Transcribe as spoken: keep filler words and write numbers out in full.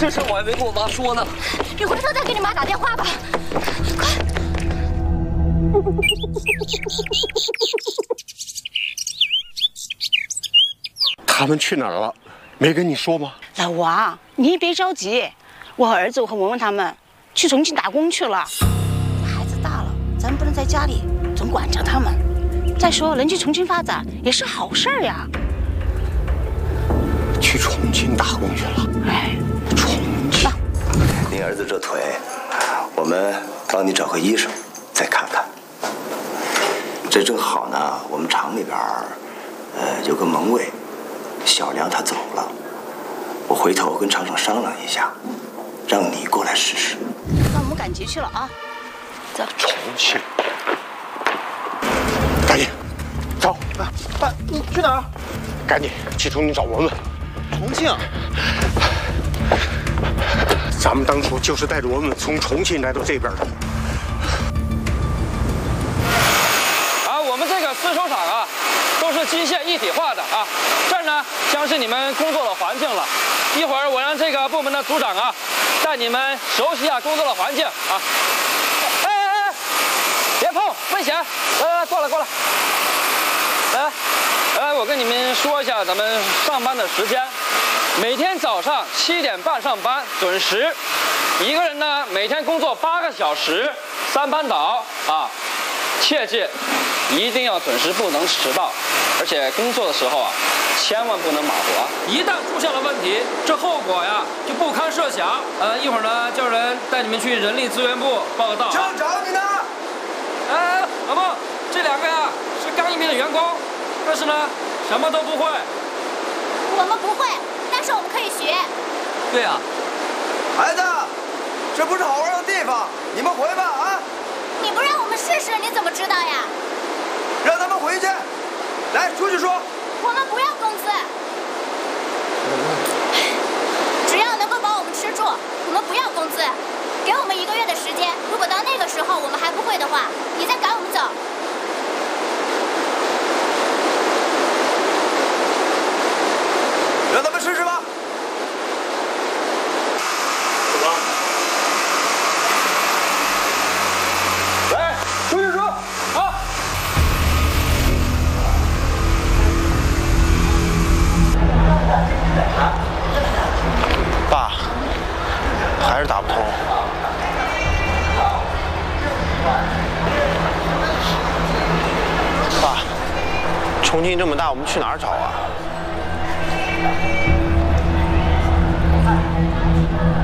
这事我还没跟我妈说呢。 你回头再给你妈打电话吧，快！ 他们去哪儿了？没跟你说吗？ 老王，你别着急，我和儿子和文文他们去重庆打工去了。孩子大了，咱不能在家里总管着他们。再说，能去重庆发展也是好事儿呀。 去重庆打工去了？哎，重庆。 您儿子这腿，我们帮你找个医生再看看。这正好呢，我们厂里边呃有个门卫。 小梁他走了，我回头跟厂长商量一下，让你过来试试。 那我们赶集去了啊！走。 重庆，赶紧走！ 爸，爸，你去哪儿？ 赶紧去重庆找文文。 重庆？ 咱们当初就是带着文文从重庆来到这边的。 啊，我们这个丝绸厂啊。 都是机械一体化的啊，这儿呢将是你们工作的环境了。一会儿我让这个部门的组长啊，带你们熟悉一下工作的环境啊。哎哎哎，别碰，危险！来来来，过来过来。来来，我跟你们说一下咱们上班的时间，每天早上七点半上班，准时。一个人呢每天工作八个小时，三班倒啊，切记。 一定要准时，不能迟到，而且工作的时候啊，千万不能马虎啊！一旦出现了问题，这后果呀就不堪设想。呃，一会儿呢，叫人带你们去人力资源部报个到。 厂长，你呢？ 哎，老孟，这两个呀是刚应聘的员工，但是呢，什么都不会。 我们不会，但是我们可以学。 对呀、啊。 孩子，这不是好玩的地方，你们回吧啊！ 你不让我们试试，你怎么知道呀？ 让他们回去，来，出去说。 我们不要工资，只要能够把我们吃住，我们不要工资。给我们一个月的时间，如果到那个时候我们还不会的话，你再赶我们走。 让他们试试吧。 走吧。 来，出去说啊！ 爸，还是打不通。爸，重庆这么大，我们去哪儿找啊？